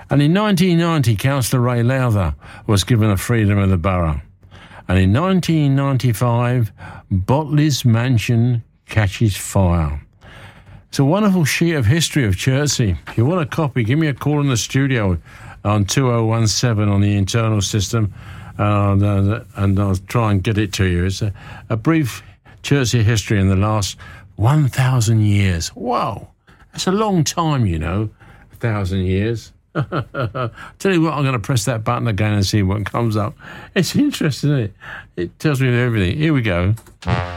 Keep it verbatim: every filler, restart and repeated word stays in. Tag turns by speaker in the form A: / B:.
A: And in nineteen ninety, Councillor Ray Lowther was given the freedom of the borough. And in nineteen ninety-five, Botley's mansion catches fire. It's a wonderful sheet of history of Chertsey. If you want a copy, give me a call in the studio on two oh one seven on the internal system, uh, and I'll try and get it to you. It's a, a brief Chertsey history in the last one thousand years. Wow, that's a long time, you know, a thousand years. Tell you what, I'm going to press that button again and see what comes up. It's interesting, isn't it? It tells me everything. Here we go.